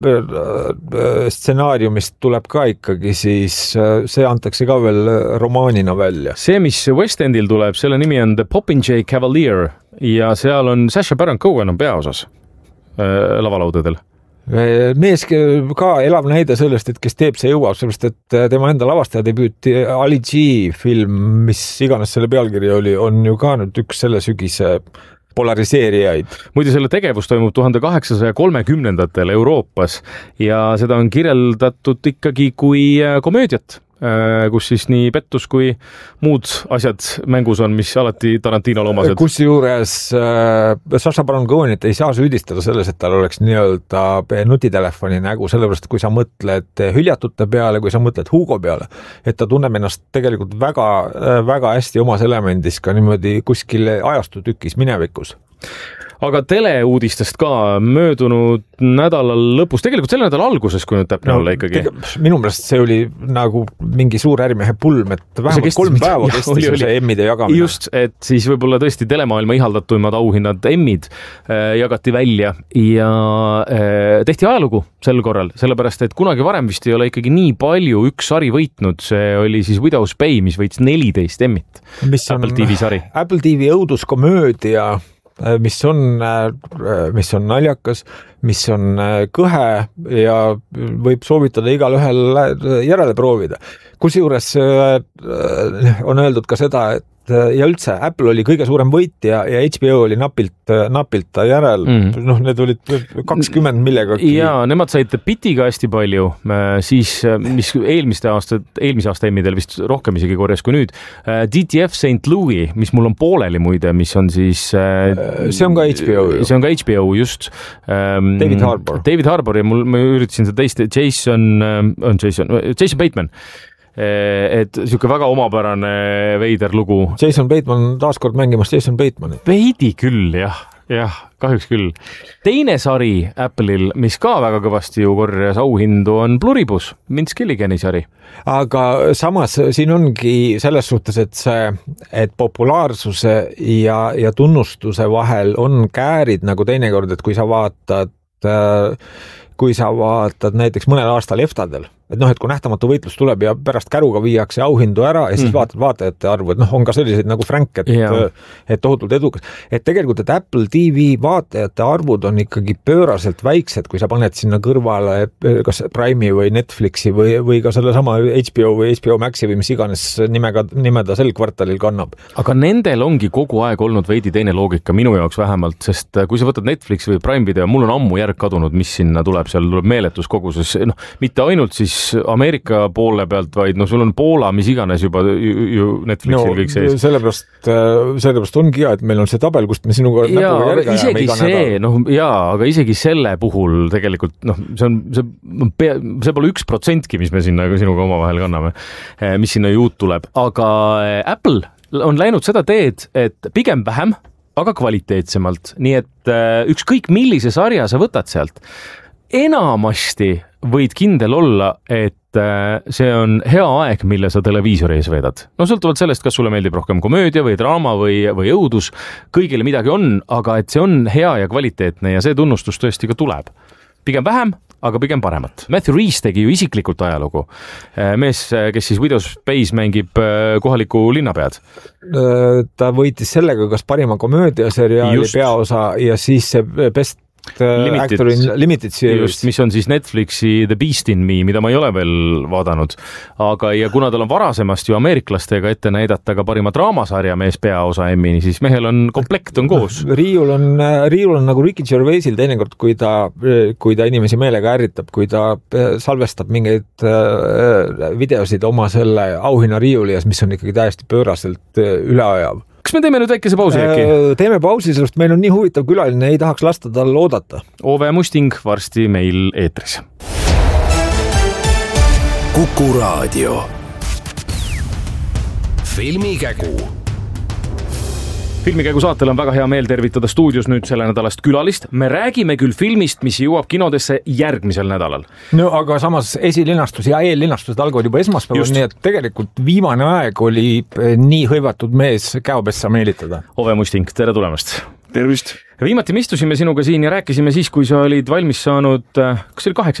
stsenaariumist tuleb ka ikkagi, siis see antakse ka veel romaanina välja. See, mis West Endil tuleb, selle nimi on The Popinjay Cavalier ja seal on Sacha Baron Cohen on peaosas lavalaudadel. Mees ka elav näide sellest, et kes teeb, see jõuab, sellepärast, et tema enda lavastaja debüüti Ali G film, mis iganes selle pealkiri oli, on ju ka nüüd üks selle sügise polariseerijaid. Muide, selle tegevus toimub 1830-ndatel Euroopas ja seda on kirjeldatud ikkagi kui komöödiat, kus siis nii pettus kui muud asjad mängus on, mis alati Tarantinole omased. Kusjuures Sacha Baron Cohenit ei saa süüdistada selles, et tal oleks nii-öelda nutitelefoni nägu, sellepärast, kui sa mõtled hüljatute peale, kui sa mõtled Hugo peale, et ta tunneb ennast tegelikult väga, väga hästi omas elemendis ka niimoodi kuskil ajastutükis minevikus. Aga teleuudistest ka möödunud nädalal lõpus, tegelikult selle nädala alguses, kui nüüd täpne olla ikkagi. Minu meelest see oli nagu mingi suur ärimehe pulm, et vähemalt 3 päeva kestis see emmide jagamine. Just, et siis võib-olla tõesti telemaailma ihaldatuimad auhinnad emmid jagati välja ja tehti ajalugu sel korral, sellepärast, et kunagi varem vist ei ole ikkagi nii palju üks sari võitnud, see oli siis Widow's Pay, mis võits 14 emmit. Apple TV sari. Apple TV õuduskomöödia, mis on naljakas, mis on kõhe ja võib soovitada igal ühel järele proovida. Kusjuures on öeldud ka seda, et ja üldse Apple oli kõige suurem võitja ja HBO oli napilt ta järel. Need olid 20 millegagi. Ja nemad said Pitiga hästi palju, siis mis eelmise aasta emmidel vist rohkem isegi korjas kui nüüd. DTF St. Louis, mis mul on pooleli muide, mis on siis see on ka HBO. See on ka HBO, just. David Harbour ja ma üritasin seda teist Jason Bateman. Et siuke väga omapärane veider lugu. Jason Bateman taaskord mängimas Jason Batemanit. Veidi küll, jah, kahjuks küll. Teine sari Apple'il, mis ka väga kõvasti ju korjas auhindu, on Pluribus, Vince Gilligani sari. Aga samas siin ongi selles suhtes, et populaarsuse ja tunnustuse vahel on käärid nagu teinekord, et kui sa vaatad näiteks mõnel aastal EFTA-del, et kui nähtamatu võitlus tuleb ja pärast käruga viiakse auhindu ära ja siis vaatad vaatajate arvu, et on ka selliseid nagu Frank, et tohutult edukas. Et tegelikult, et Apple TV vaatajate arvud on ikkagi pööraselt väiksed, kui sa paned sinna kõrvale kas Prime'i või Netflixi või ka selle sama HBO või HBO Maxi või mis iganes nime ta sel kvartalil kannab. Aga nendel ongi kogu aeg olnud veidi teine loogika minu jaoks vähemalt, sest kui sa võtad Netflix või Prime video, mul on ammu järg kadunud, mis sinna tuleb, seal tuleb meeletus koguses, mitte ainult siis Ameerika poole pealt, vaid sul on Poola, mis iganes juba ju Netflixil kõik sees. Sellepärast ongi et meil on see tabel, kust me sinuga näpuga järgi isegi see, aga isegi selle puhul tegelikult, see pole 1%, mis me sinna sinuga omavahel kanname, mis sinna juut tuleb, aga Apple on läinud seda teed, et pigem vähem, aga kvaliteetsemalt, nii et ükskõik millise sarja sa võtad sealt, enamasti võid kindel olla, et see on hea aeg, mille sa televiisori ees veedad. Sõltuvalt sellest, kas sulle meeldib rohkem komöödia või draama või õudus, kõigile midagi on, aga et see on hea ja kvaliteetne ja see tunnustus tõesti ka tuleb. Pigem vähem, aga pigem paremat. Matthew Reese tegi ju isiklikult ajalugu. Mees, kes siis Widow's Pays mängib kohaliku linnapead. Ta võitis sellega, kas parima komöödiaseriaali peaosa ja siis see best Limited Series, mis on siis Netflixi The Beast in Me, mida ma ei ole veel vaadanud, aga ja kuna tal on varasemast ju ameeriklastega ette näidata ka parima draamasarja mees peaosa Emmini, siis mehel on komplekt on koos. Riiul on nagu Ricky Gervaisil teinekord, kui ta inimesi meelega ärritab, kui ta salvestab mingeid videosid oma selle auhinna riiulias, mis on ikkagi täiesti pööraselt üleajav. Kas me teeme nüüd väikese pausi äkki? Teeme pausi, sest meil on nii huvitav külaline, ei tahaks lasta tal oodata. Ove Musting varsti meil eetris. Kuku Raadio. Filmikägu. Filmikägu saatel on väga hea meel tervitada stuudios nüüd selle nädalast külalist. Me räägime küll filmist, mis jõuab kinodesse järgmisel nädalal. No aga samas esilinastus ja eellinastused algavad juba esmaspäeval, nii et tegelikult viimane aeg oli nii hõivatud mees käopessa meelitada. Ove Musting, tere tulemast! Tervist! viimati me istusime sinuga siin ja rääkisime siis, kui sa olid valmis saanud, kas see oli